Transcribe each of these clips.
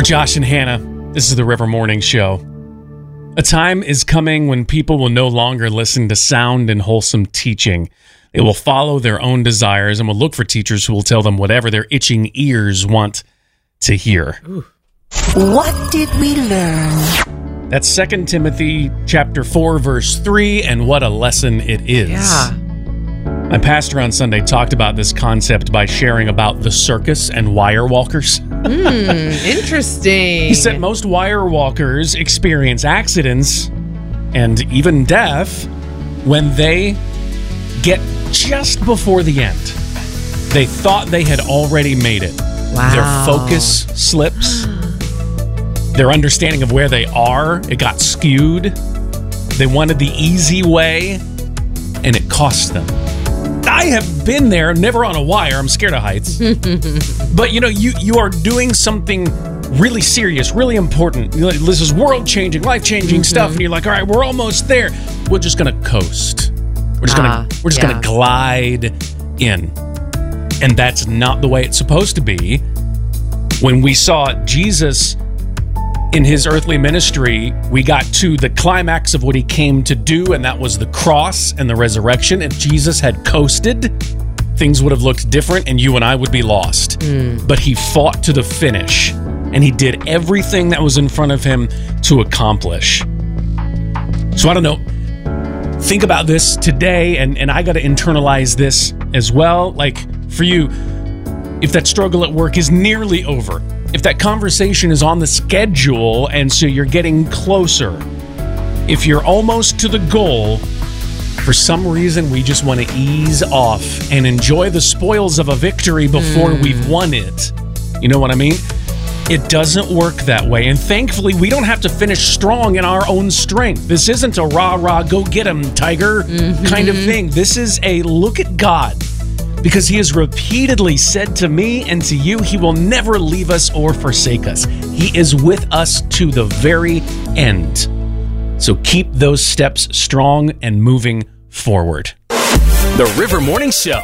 We're Josh and Hannah. This is the River Morning Show. A time is coming when people will no longer listen to sound and wholesome teaching. They will follow their own desires and will look for teachers who will tell them whatever their itching ears want to hear. Ooh. What did we learn? That's 2 Timothy chapter 4, verse 3, and what a lesson it is. Yeah. My pastor on Sunday talked about this concept by sharing about the circus and wire walkers. Interesting. He said most wire walkers experience accidents and even death when they get just before the end. They thought they had already made it. Wow. Their focus slips. Their understanding of where they are, it got skewed. They wanted the easy way, and it cost them. I have been there, never on a wire. I'm scared of heights. But, you are doing something really serious, really important. This is world-changing, life-changing stuff, and you're like, all right, we're almost there. We're just going to coast. We're just going to glide in. And that's not the way it's supposed to be. When we saw Jesus in his earthly ministry, we got to the climax of what he came to do, and that was the cross and the resurrection. If Jesus had coasted, things would have looked different, and you and I would be lost. But he fought to the finish, and he did everything that was in front of him to accomplish. So I don't know. Think about this today, and I got to internalize this as well. Like, for you, if that struggle at work is nearly over, if that conversation is on the schedule and so you're getting closer, if you're almost to the goal, for some reason we just want to ease off and enjoy the spoils of a victory before we've won it. You know what I mean? It doesn't work that way. And thankfully, we don't have to finish strong in our own strength. This isn't a rah-rah, go get him, tiger kind of thing. This is a look at God. Because he has repeatedly said to me and to you, he will never leave us or forsake us. He is with us to the very end. So keep those steps strong and moving forward. The River Morning Show.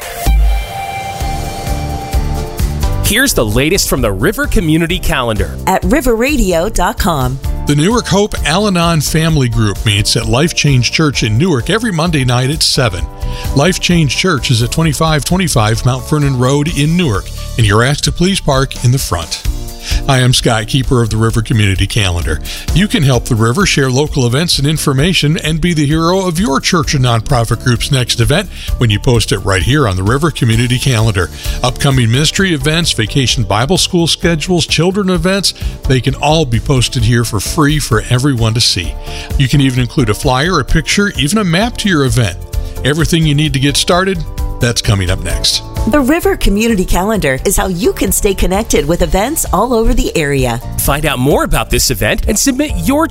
Here's the latest from the River Community Calendar At riverradio.com. The Newark Hope Al-Anon Family Group meets at Life Change Church in Newark every Monday night at 7. Life Change Church is at 2525 Mount Vernon Road in Newark, and you're asked to please park in the front. I am Sky, keeper of the River Community Calendar. You can help the River share local events and information and be the hero of your church or nonprofit group's next event when you post it right here on the River Community Calendar. Upcoming ministry events, vacation Bible school schedules, children events, they can all be posted here for free for everyone to see. You can even include a flyer, a picture, even a map to your event. Everything you need to get started, that's coming up next. The River Community Calendar is how you can stay connected with events all over the area. Find out more about this event and submit your